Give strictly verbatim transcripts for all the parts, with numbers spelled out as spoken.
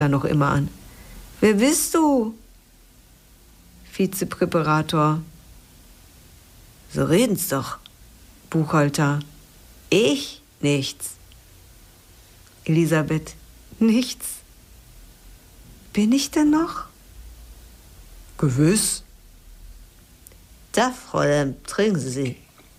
noch immer an. Wer bist du? Vizepräparator. So reden's doch. Buchhalter. Ich? Nichts. Elisabeth. Nichts. Bin ich denn noch? Gewiss. Da, Fräulein, trinken Sie.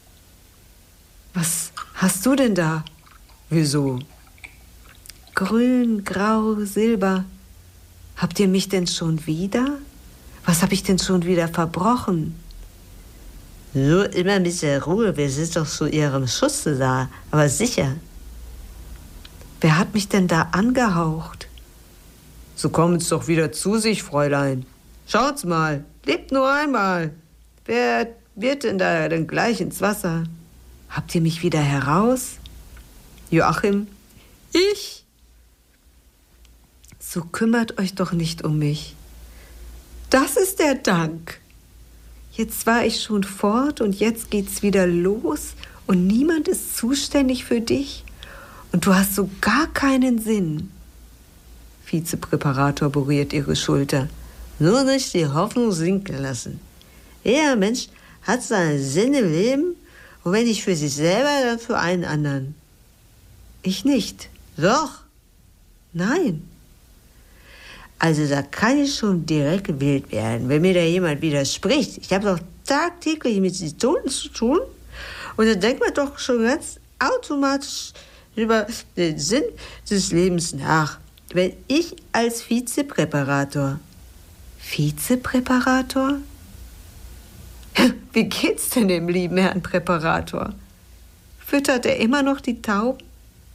Was hast du denn da? Wieso? Grün, grau, silber. Habt ihr mich denn schon wieder? Was hab ich denn schon wieder verbrochen? So, immer ein bisschen Ruhe, wir sind doch zu Ihrem Schutze da, aber sicher. Wer hat mich denn da angehaucht? So kommen's doch wieder zu sich, Fräulein. Schaut's mal, lebt nur einmal. Wer wird denn da denn gleich ins Wasser? Habt ihr mich wieder heraus? Joachim, ich? So kümmert euch doch nicht um mich. Das ist der Dank. Jetzt war ich schon fort und jetzt geht's wieder los und niemand ist zuständig für dich und du hast so gar keinen Sinn. Vizepräparator berührt ihre Schulter. Nur nicht die Hoffnung sinken lassen. Jeder Mensch hat seinen Sinn im Leben und wenn nicht für sich selber, dann für einen anderen. Ich nicht. Doch. Nein. Also da kann ich schon direkt wild werden, wenn mir da jemand widerspricht. Ich habe doch tagtäglich mit Toten zu tun und da denkt man doch schon ganz automatisch über den Sinn des Lebens nach. Wenn ich als Vizepräparator... Vizepräparator? Wie geht's denn dem lieben Herrn Präparator? Füttert er immer noch die Tauben?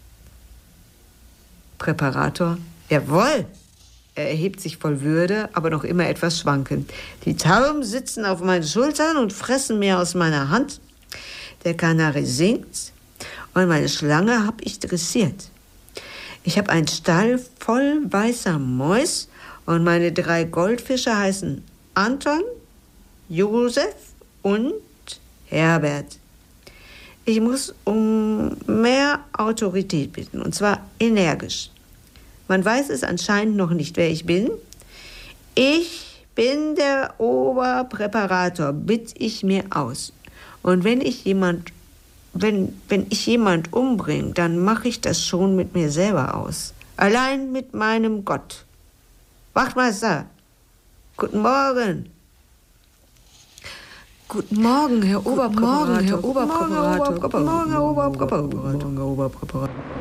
Präparator, jawohl. Er erhebt sich voll Würde, aber noch immer etwas schwankend. Die Tauben sitzen auf meinen Schultern und fressen mir aus meiner Hand. Der Kanari singt und meine Schlange habe ich dressiert. Ich habe einen Stall voll weißer Mäus und meine drei Goldfische heißen Anton, Josef und Herbert. Ich muss um mehr Autorität bitten, und zwar energisch. Man weiß es anscheinend noch nicht, wer ich bin. Ich bin der Oberpräparator, bitte ich mir aus. Und wenn ich jemand, wenn, wenn ich jemand umbringe, dann mache ich das schon mit mir selber aus. Allein mit meinem Gott. Wachtmeister, guten Morgen. Guten Morgen, Herr Oberpräparator. Guten Morgen, Herr Oberpräparator. Guten Morgen, Herr Oberpräparator. Guten Morgen, Herr Oberpräparator.